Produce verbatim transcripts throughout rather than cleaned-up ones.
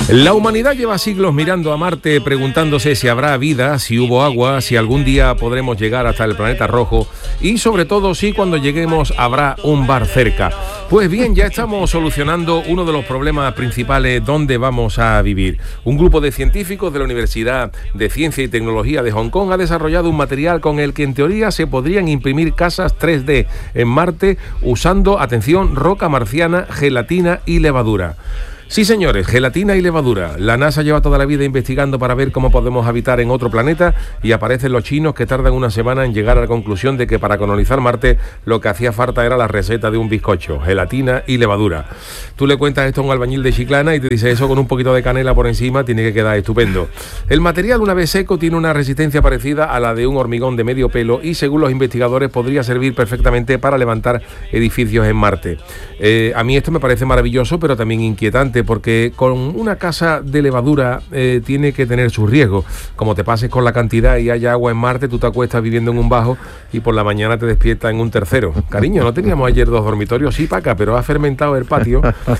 La humanidad lleva siglos mirando a Marte, preguntándose si habrá vida, si hubo agua, si algún día podremos llegar hasta el planeta rojo y sobre todo si cuando lleguemos habrá un bar cerca. Pues bien, ya estamos solucionando uno de los problemas principales: ¿dónde vamos a vivir? Un grupo de científicos de la Universidad de Ciencia y Tecnología de Hong Kong ha desarrollado un material con el que en teoría se podrían imprimir casas tres D en Marte usando, atención, roca marciana, gelatina y levadura. Sí, señores, gelatina y levadura. La NASA lleva toda la vida investigando para ver cómo podemos habitar en otro planeta y aparecen los chinos que tardan una semana en llegar a la conclusión de que para colonizar Marte lo que hacía falta era la receta de un bizcocho, gelatina y levadura. Tú le cuentas esto a un albañil de Chiclana y te dice eso con un poquito de canela por encima tiene que quedar estupendo. El material, una vez seco, tiene una resistencia parecida a la de un hormigón de medio pelo y, según los investigadores, podría servir perfectamente para levantar edificios en Marte. Eh, a mí esto me parece maravilloso, pero también inquietante, porque con una casa de levadura eh, tiene que tener sus riesgos. Como te pases con la cantidad y haya agua en Marte, tú te acuestas viviendo en un bajo y por la mañana te despiertas en un tercero. Cariño, no teníamos ayer dos dormitorios, sí, Paca, pero ha fermentado el patio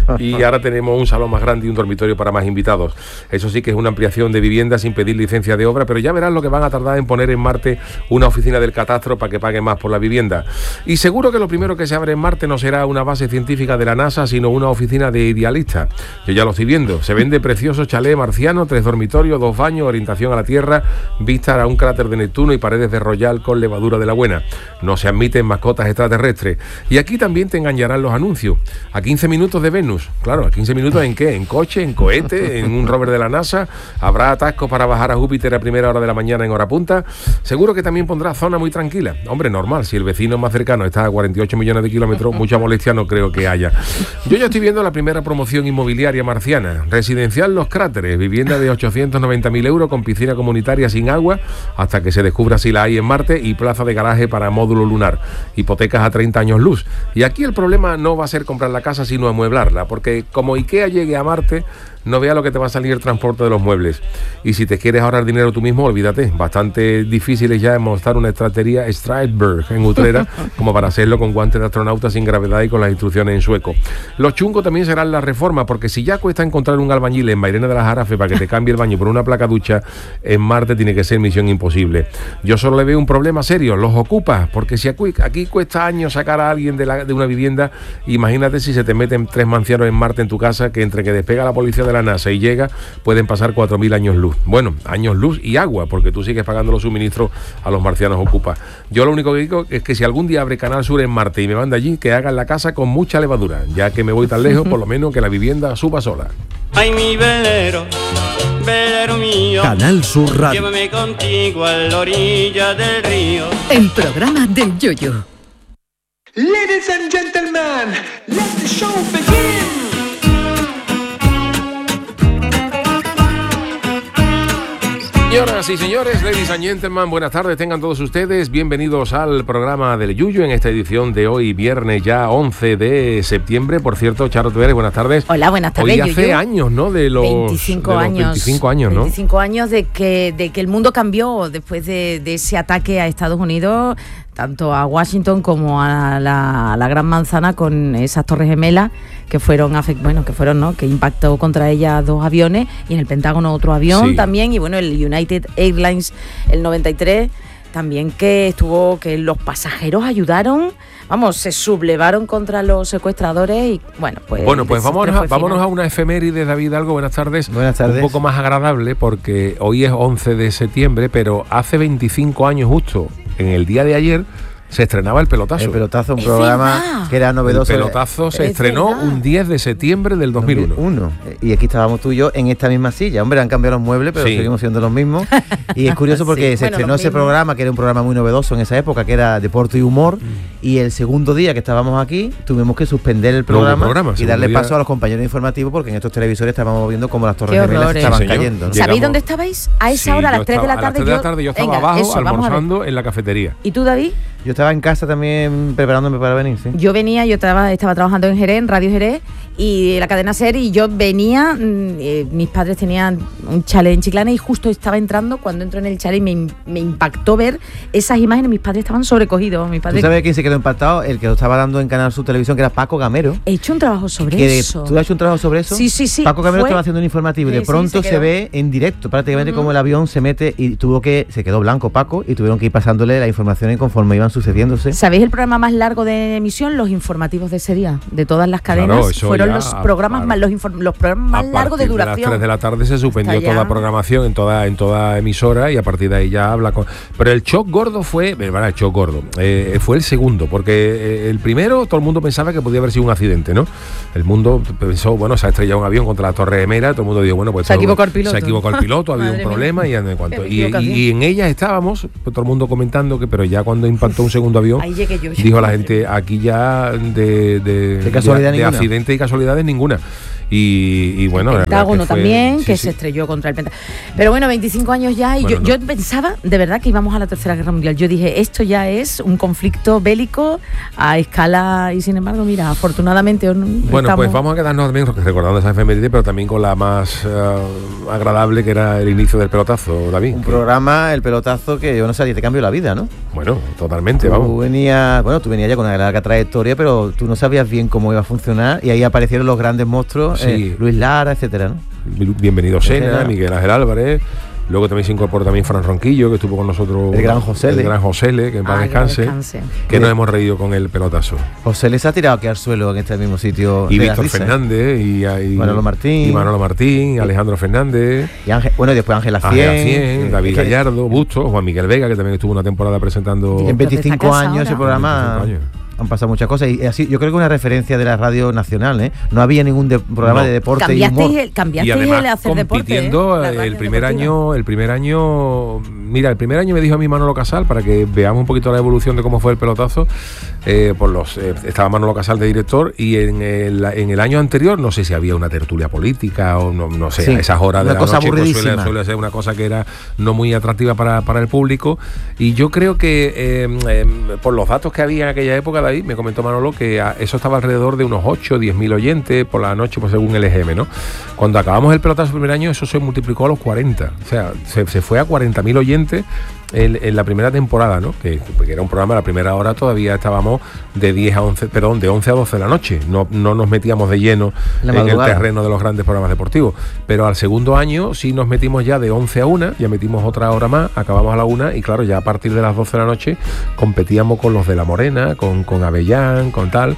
y ahora tenemos un salón más grande y un dormitorio para más invitados. Eso sí que es una ampliación de vivienda sin pedir licencia de obra, pero ya verás lo que van a tardar en poner en Marte una oficina del catastro para que pague más por la vivienda. Y seguro que lo primero que se abre en Marte no será una base científica de la NASA, sino una oficina de idealistas. Yo ya lo estoy viendo. Se vende precioso chalet marciano, tres dormitorios, dos baños, orientación a la Tierra, vista a un cráter de Neptuno y paredes de Royal con levadura de la buena. No se admiten mascotas extraterrestres. Y aquí también te engañarán los anuncios. A quince minutos de Venus. Claro, ¿a quince minutos en qué? ¿En coche? ¿En cohete? ¿En un rover de la NASA? ¿Habrá atascos para bajar a Júpiter a primera hora de la mañana en hora punta? Seguro que también pondrá zona muy tranquila. Hombre, normal. Si el vecino más cercano está a cuarenta y ocho millones de kilómetros, mucha molestia no creo que haya. Yo ya estoy viendo la primera promoción inmobiliaria marciana. Residencial Los Cráteres, vivienda de ochocientos noventa mil euros con piscina comunitaria sin agua hasta que se descubra si la hay en Marte y plaza de garaje para módulo lunar. Hipotecas a treinta años luz. Y aquí el problema no va a ser comprar la casa sino amueblarla, porque como IKEA llegue a Marte, no vea lo que te va a salir el transporte de los muebles. Y si te quieres ahorrar dinero tú mismo, olvídate. Bastante difícil es ya montar una estratería Strasberg en Utrera como para hacerlo con guantes de astronauta sin gravedad y con las instrucciones en sueco. Los chungos también serán la reforma, porque si ya cuesta encontrar un albañil en Mairena de la Jarafe para que te cambie el baño por una placa ducha, en Marte tiene que ser misión imposible. Yo solo le veo un problema serio: los ocupas, porque si aquí, aquí cuesta años sacar a alguien de, la, de una vivienda, imagínate si se te meten tres mancianos en Marte en tu casa, que entre que despega la policía de de la NASA y llega, pueden pasar cuatro mil años luz. Bueno, años luz y agua, porque tú sigues pagando los suministros a los marcianos ocupas. Yo lo único que digo es que si algún día abre Canal Sur en Marte y me manda allí, que hagan la casa con mucha levadura, ya que me voy tan lejos, por lo menos que la vivienda suba sola. Ay, mi velero, velero mío, Canal Sur Radio. Llévame contigo a la orilla del río. El programa del Yoyo. Ladies and gentlemen, let the show begin. Señoras y señores, ladies and gentlemen, buenas tardes, tengan todos ustedes bienvenidos al programa del Yuyo en esta edición de hoy, viernes ya once de septiembre. Por cierto, Charo Tuberes, buenas tardes. Hola, buenas tardes. Hoy hace Yuyu. años, ¿no? De los veinticinco de los años. veinticinco años, ¿no? veinticinco años de que, de que el mundo cambió después de, de ese ataque a Estados Unidos, tanto a Washington como a la, a la Gran Manzana, con esas torres gemelas que fueron, bueno, que fueron, ¿no? Que impactó contra ellas dos aviones y en el Pentágono otro avión Sí. también, y bueno, el United Airlines, el noventa y tres, también, que estuvo, que los pasajeros ayudaron, vamos, se sublevaron contra los secuestradores y bueno, pues... Bueno, pues vámonos a, vámonos final. a una efeméride, David Algo, buenas tardes. Buenas tardes. Un poco más agradable, porque hoy es once de septiembre, pero hace veinticinco años justo, en el día de ayer, se estrenaba El Pelotazo. El Pelotazo, un Es programa verdad. que era novedoso. El Pelotazo se Es estrenó verdad. un diez de septiembre del dos mil uno. Uno. Y aquí estábamos tú y yo en esta misma silla. Hombre, han cambiado los muebles, pero Sí. seguimos siendo los mismos. Y es curioso porque Sí. se Bueno, estrenó los ese mismos. programa, que era un programa muy novedoso en esa época, que era deporte y humor. Y el segundo día que estábamos aquí, tuvimos que suspender el No hubo programa, programa, y segundo darle día. paso a los compañeros informativos, porque en estos televisores estábamos viendo cómo las torres Qué gemelas horrores. estaban Sí, señor. cayendo, ¿no? Llegamos- ¿Sabéis dónde estabais? A esa Sí, hora, a yo las tres de la estaba- tarde. A las tres de la tarde yo estaba Venga, abajo eso, vamos a ver. almorzando en la cafetería. ¿Y tú, David? Yo estaba en casa también preparándome para venir, ¿sí? Yo venía, yo estaba, estaba trabajando en Jerez, en Radio Jerez, y la cadena SER, y yo venía, eh, mis padres tenían un chalet en Chiclana y justo estaba entrando, cuando entro en el chalet me, me impactó ver esas imágenes, mis padres estaban sobrecogidos. Mis padres... ¿Tú sabes quién se quedó impactado? El que lo estaba dando en Canal Sur Televisión, que era Paco Gamero. He hecho un trabajo sobre que eso. ¿Tú has hecho un trabajo sobre eso? Sí, sí, sí. Paco Gamero fue... estaba haciendo un informativo y de sí, pronto sí, se, se ve en directo, prácticamente uh-huh. como el avión se mete y tuvo que, se quedó blanco Paco y tuvieron que ir pasándole la información conforme iban sucediéndose. ¿Sabéis el programa más largo de emisión? Los informativos de ese día, de todas las cadenas. Claro, fueron ya, los programas claro. más los, inform- los programas más largos de duración. A las tres de la tarde se suspendió toda programación en toda en toda emisora y a partir de ahí ya habla con... Pero el shock gordo fue, verdad, el shock gordo, eh, fue el segundo, porque el primero todo el mundo pensaba que podía haber sido un accidente, ¿no? El mundo pensó, bueno, se ha estrellado un avión contra la Torre Gemela, todo el mundo dijo, bueno, pues... Se equivocó el piloto. Se equivocó el piloto, ha habido un problema y en cuanto... Y, y, y en ellas estábamos, pues, todo el mundo comentando que, pero ya cuando impactó un segundo avión, ahí llegué yo, dijo la gente, aquí ya de, de, de, casualidad de, de accidente y casualidades ninguna. Y, y bueno, el Pentágono fue, también, sí, que sí. se estrelló contra el Pentágono. Pero bueno, veinticinco años ya, y bueno, yo, no. yo pensaba de verdad que íbamos a la Tercera Guerra Mundial. Yo dije, esto ya es un conflicto bélico a escala, y sin embargo, mira, afortunadamente bueno, estamos... pues vamos a quedarnos también recordando esa efeméride, pero también con la más uh, agradable, que era el inicio del pelotazo, David. Un programa, el pelotazo, que yo no sé, te cambió la vida, ¿no? Bueno, totalmente, tú vamos. Venías, bueno, tú venías ya con una larga trayectoria, pero tú no sabías bien cómo iba a funcionar y ahí aparecieron los grandes monstruos, sí. eh, Luis Lara, etcétera, ¿no? Bienvenido Sena, Miguel Ángel Álvarez. Luego también se incorporó también Fran Ronquillo, que estuvo con nosotros. El gran José. El gran José, que en paz ah, descanse. descanse. Que nos hemos reído con el pelotazo. José les ha tirado aquí al suelo en este mismo sitio. Y Víctor Fernández, y, y Manolo Martín. Y Manolo Martín, y Alejandro Fernández. Y Ángel, bueno, y después Ángela Cien. Ángela Cien, David Gallardo, Bustos, Juan Miguel Vega, que también estuvo una temporada presentando. En veinticinco años ese programa. veinticinco años. Han pasado muchas cosas y así yo creo que una referencia de la radio nacional, ¿eh? No había ningún de, programa no. de deporte y humor. El, cambiaste y además, el hacer compitiendo deporte, ¿eh? el primer deportiva. año, el primer año, mira, el primer año me dijo a mí Manolo Casal, para que veamos un poquito la evolución de cómo fue el pelotazo, eh, por los eh, estaba Manolo Casal de director y en el, en el año anterior no sé si había una tertulia política o no, no sé, sí, a esas horas de la noche pues suele, suele ser una cosa que era no muy atractiva para, para el público y yo creo que eh, eh, por los datos que había en aquella época, David, me comentó Manolo que eso estaba alrededor de unos ocho o diez mil oyentes por la noche, pues según el E G M, ¿no? Cuando acabamos el pelotazo el primer año, eso se multiplicó a los cuarenta. O sea, se, se fue a cuarenta mil oyentes en, en la primera temporada, ¿no? Que, que era un programa, la primera hora todavía estábamos de diez a once, perdón, de once a doce de la noche. No, no nos metíamos de lleno la en madrugada. El terreno de los grandes programas deportivos. Pero al segundo año sí nos metimos ya de once a una, ya metimos otra hora más, acabamos a la una y claro, ya a partir de las doce de la noche competíamos con los de La Morena, con, con Avellán, con tal.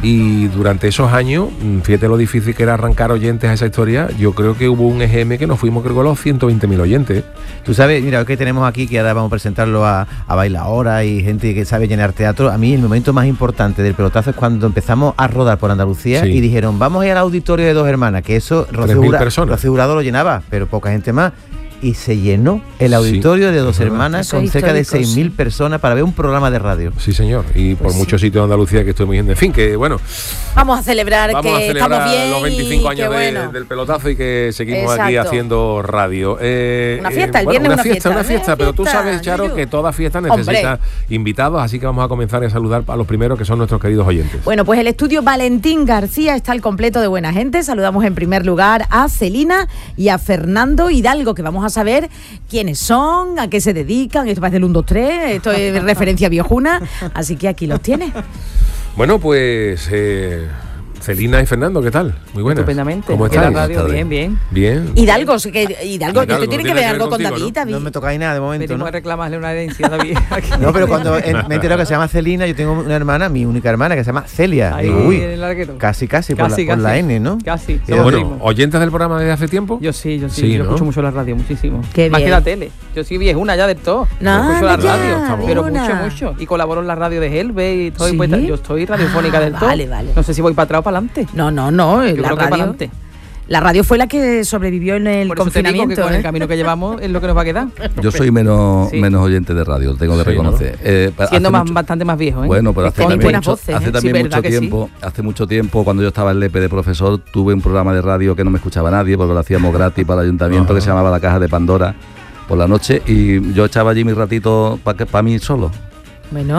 Y durante esos años, fíjate lo difícil que era arrancar oyentes a esa historia, yo creo que hubo un E G M que nos fuimos, creo que a los ciento veinte mil oyentes. Tú sabes, mira, que tenemos aquí, que ahora vamos a presentarlo a, a Bailaora y gente que sabe llenar teatro. A mí el momento más importante del pelotazo es cuando empezamos a rodar por Andalucía, sí. Y dijeron, vamos a ir al auditorio de Dos Hermanas, que eso Rocío Jurado lo llenaba, pero poca gente más. Y se llenó el auditorio sí, de Dos Hermanas con cerca de seis mil personas para ver un programa de radio. Sí, señor. Y por pues muchos sí. sitios de Andalucía que estoy muy bien. En fin, que bueno. Vamos a celebrar vamos que a celebrar estamos bien los veinticinco años de, bueno. de, del pelotazo y que seguimos Exacto. aquí haciendo radio. Eh, una fiesta, el eh, bueno, viernes una, una fiesta, fiesta. Una fiesta, pero tú sabes, Charo, yo. que toda fiesta necesita Hombre. invitados, así que vamos a comenzar a saludar a los primeros que son nuestros queridos oyentes. Bueno, pues el estudio Valentín García está al completo de buena gente. Saludamos en primer lugar a Celina y a Fernando Hidalgo, que vamos a saber quiénes son, a qué se dedican. Esto parece el uno, dos, tres, esto es referencia viejuna, así que aquí los tienes. Bueno, pues eh, Celina y Fernando, ¿qué tal? Muy buenas. Estupendamente. ¿Cómo estáis? Radio, bien, bien. Bien. Hidalgo, que, Hidalgo, Hidalgo esto tiene que ver algo con contigo, David, ¿no? David. No me tocáis nada de momento, Venimos ¿no? a reclamarle una herencia a David. No, pero cuando en, me he enterado que se llama Celina, yo tengo una hermana, mi única hermana, que se llama Celia. Ahí, Digo, uy, en el larguero. casi, casi, por, Casi, la, por casi. la N, ¿no? Casi. Y somos Bueno, primos. ¿oyentes del programa desde hace tiempo? Yo sí, yo sí, Sí, yo ¿no? escucho mucho la radio, muchísimo. Qué Más bien. que la tele. Yo soy viejuna ya del todo. No, yo escucho la ya, radio, pero ninguna. mucho, mucho. Y colaboro en la radio de Helve y estoy, ¿Sí? pues, yo estoy radiofónica Ah, del todo. vale, vale. No sé si voy para atrás o para adelante. No, no, no, Yo la creo que para radio. adelante. La radio fue la que sobrevivió en el Por eso te digo que confinamiento. con ¿eh? el camino que llevamos es lo que nos va a quedar. Yo soy menos, Sí. menos oyente de radio, tengo que Sí, reconocer. Eh, pa- Siendo hace más, mucho- bastante más viejo, ¿eh? Bueno, pero hace Tenéis también, buenas mucho, voces, hace ¿eh? también Sí, mucho verdad que sí. tiempo, hace mucho tiempo, cuando yo estaba en Lepe de profesor, tuve un programa de radio que no me escuchaba nadie, porque lo hacíamos gratis para el ayuntamiento, Ajá. que se llamaba La Caja de Pandora, por la noche, y yo echaba allí mi ratito para pa mí solo. Bueno,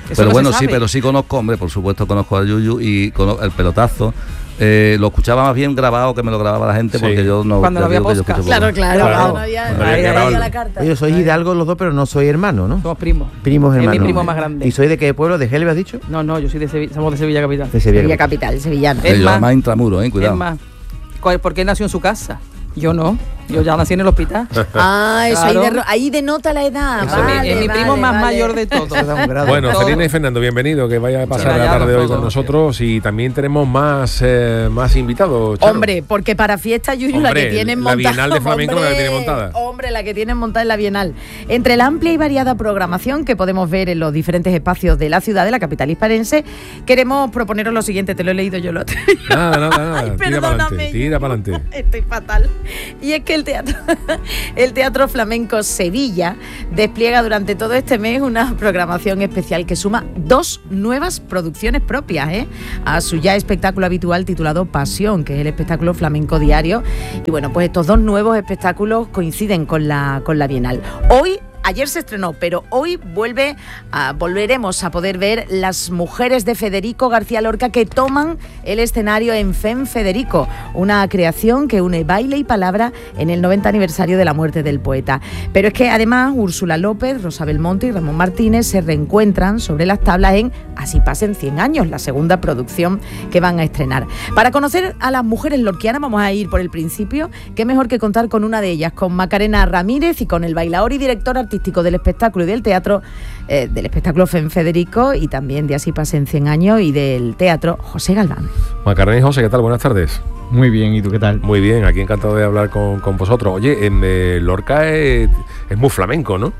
Pero no bueno, se sí, sabe. pero sí conozco, hombre, por supuesto conozco a Yuyu y conozco el pelotazo. Eh, lo escuchaba más bien grabado, que me lo grababa la gente, Sí. porque yo no... Cuando ya no había digo que yo podcast. escucho Claro, poco. claro, Claro. no había, Cuando no había que había grabarlo. la carta. Oye, sois hidalgos los dos, pero no sois hermanos, ¿no? Somos primos. Primos Es mi hermanos. primo más grande. ¿Y sois de qué pueblo? ¿De Gelbe has dicho? No, no, yo soy de Sevilla, somos de Sevilla capital. De Sevilla. Sevilla capital, sevillana. Es Eh, yo más- además intramuro, eh, cuidado. Es más, ¿cuál- ¿por qué nació en su casa? Yo no, yo ya nací en el hospital. Ah, eso Claro. ahí, de- ahí denota la edad. Eso es mi- Vale, es mi vale, primo más vale. mayor de todos. Eso da un grado. Bueno, Todo. Celina y Fernando, bienvenido, que vaya a pasar Muchas la gracias tarde a hoy todos. con nosotros y también tenemos más, eh, más invitados. Charo. Hombre, porque para fiesta Yuyu la Hombre, que tienen la montada. Bienal de Flamenco la que tiene montada. Hombre, la que tienen montada en la Bienal. Entre la amplia y variada programación que podemos ver en los diferentes espacios de la ciudad, de la capital hispalense, queremos proponeros lo siguiente, te lo he leído yo el otro día. Nada, nada, nada. Ay, tira para perdóname. adelante, tira para adelante. Estoy fatal. Y es que el teatro, el Teatro Flamenco Sevilla despliega durante todo este mes una programación especial que suma dos nuevas producciones propias, ¿eh? A su ya espectáculo habitual titulado Pasión, que es el espectáculo flamenco diario. Y bueno, pues estos dos nuevos espectáculos coinciden con la, con la Bienal. Hoy Ayer se estrenó, pero hoy vuelve a, volveremos a poder ver Las mujeres de Federico García Lorca, que toman el escenario en Fem Federico, una creación que une baile y palabra en el noventa aniversario de la muerte del poeta. Pero es que además Úrsula López, Rosa Belmonte y Ramón Martínez se reencuentran sobre las tablas en Así pasen cien años, la segunda producción que van a estrenar. Para conocer a las mujeres lorquianas vamos a ir por el principio. Qué mejor que contar con una de ellas, con Macarena Ramírez y con el bailaor y director artístico del espectáculo y del teatro, eh, del espectáculo Fem Federico y también de Así pasen cien años y del teatro, José Galván. Macarena y José, ¿qué tal? Buenas tardes. Muy bien, ¿y tú qué tal? Muy bien, aquí encantado de hablar con, con vosotros. Oye, en eh, Lorca es, es muy flamenco, ¿no?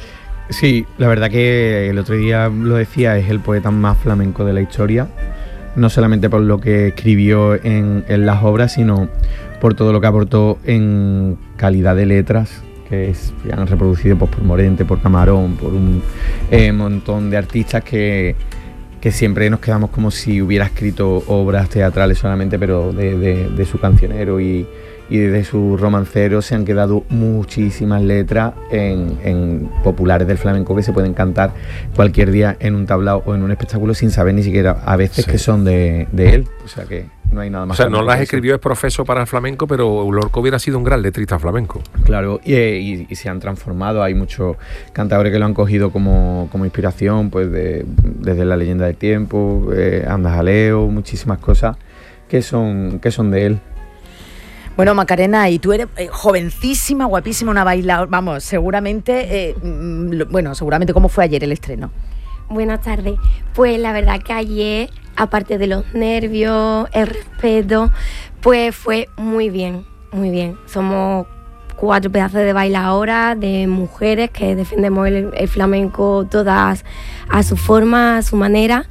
Sí, la verdad que el otro día lo decía, es el poeta más flamenco de la historia, no solamente por lo que escribió en, en las obras, sino por todo lo que aportó en calidad de letras, que es, que han reproducido pues, por Morente, por Camarón, por un eh, montón de artistas que, que siempre nos quedamos como si hubiera escrito obras teatrales solamente, pero de, de, de su cancionero y, y de su romancero se han quedado muchísimas letras en, en populares del flamenco que se pueden cantar cualquier día en un tablao o en un espectáculo sin saber ni siquiera a veces Sí. que son de, de él. O sea que no hay nada O más. sea, no flamenco las que eso. escribió, es profeso para el flamenco, pero Lorca hubiera sido un gran letrista flamenco. Claro, y, y- y se han transformado. Hay muchos cantadores que lo han cogido como, como inspiración, pues de- desde La leyenda del tiempo, eh, Andajaleo, muchísimas cosas que son, que son de él. Bueno, Macarena, y tú eres eh, jovencísima, guapísima, una bailadora, vamos, seguramente, eh, mm, lo- bueno, seguramente, ¿cómo fue ayer el estreno? Buenas tardes. Pues la verdad que ayer, aparte de los nervios, el respeto, pues fue muy bien, muy bien. Somos cuatro pedazos de bailadoras, de mujeres que defendemos el, el flamenco todas a su forma, a su manera.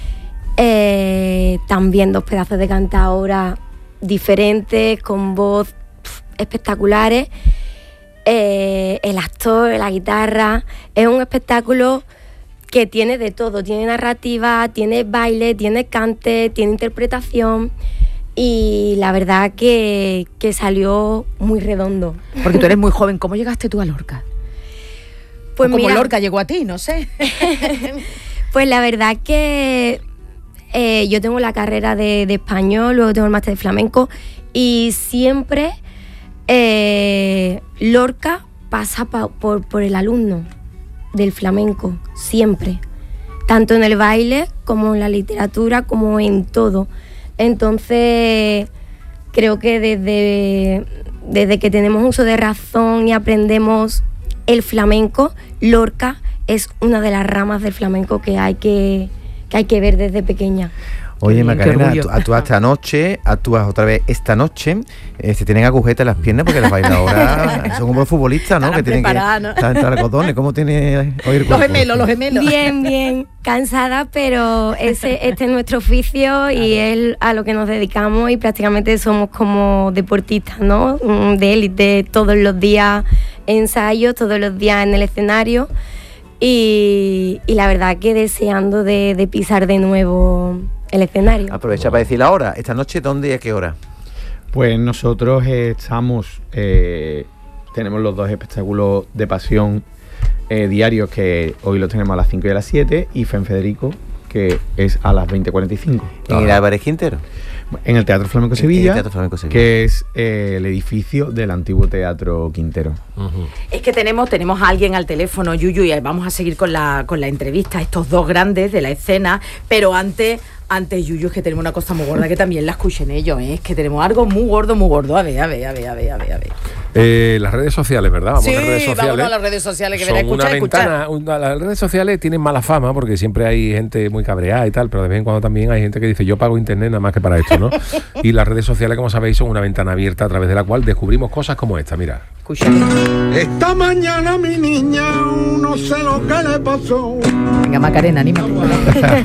Eh, también dos pedazos de cantadoras diferentes, con voz pf, espectaculares. Eh, el actor, la guitarra, es un espectáculo que tiene de todo, tiene narrativa, tiene baile, tiene cante, tiene interpretación y la verdad que, que salió muy redondo. Porque tú eres muy joven, ¿cómo llegaste tú a Lorca? Pues O como mira, Lorca llegó a ti, no sé. pues la verdad que eh, yo tengo la carrera de, de español, luego tengo el máster de flamenco y siempre eh, Lorca pasa pa- por, por el alumno del flamenco, siempre. Tanto en el baile como en la literatura, como en todo. Entonces, creo que desde, desde que tenemos uso de razón y aprendemos el flamenco, Lorca es una de las ramas del flamenco que hay que, que, hay que ver desde pequeña. Oye, Qué bien, qué Macarena, orgullo. actú- actuaste anoche, actúas otra vez esta noche. Eh, se tienen agujetas en las piernas porque las bailadoras son como los futbolistas, ¿no? Estarán Que tienen que preparadas, ¿no? estar entre algodones. ¿Cómo tiene hoy el Los cuerpo? gemelos, los gemelos. Bien, bien, cansada, pero ese, este es nuestro oficio y es a lo que nos dedicamos y prácticamente somos como deportistas, ¿no? Mm, De élite, todos los días ensayos, todos los días en el escenario y, y la verdad que deseando de, de pisar de nuevo el escenario. Aprovecha para decir la hora. Esta noche, ¿dónde y a qué hora? Pues nosotros eh, estamos, eh, tenemos los dos espectáculos de Pasión eh, diarios que hoy los tenemos a las cinco y a las siete, y Fen Federico, que es a las veinte cuarenta y cinco. ¿En el Álvarez Quintero? En el Teatro Flamenco Sevilla, el Teatro Flamenco Sevilla. que es eh, el edificio del antiguo Teatro Quintero. Uh-huh. Es que tenemos, tenemos a alguien al teléfono, Yuyu, y vamos a seguir con la, con la entrevista, estos dos grandes de la escena, pero antes... Antes, Yuyu, es que tenemos una cosa muy gorda que también la escuchen ellos, ¿eh? Es que tenemos algo muy gordo, muy gordo. A ver, a ver, a ver, a ver, a ver. A ver. Eh, las redes sociales, ¿verdad? Vamos sí, a las redes sociales. vámonos a las redes sociales, que son verá, escuchar, una escuchar. ventana, una, las redes sociales tienen mala fama porque siempre hay gente muy cabreada y tal, pero de vez en cuando también hay gente que dice yo pago internet nada más que para esto, ¿no? Y las redes sociales, como sabéis, son una ventana abierta a través de la cual descubrimos cosas como esta, mira. Escucha. Esta mañana mi niña, no sé lo que le pasó. Venga, Macarena, anímate.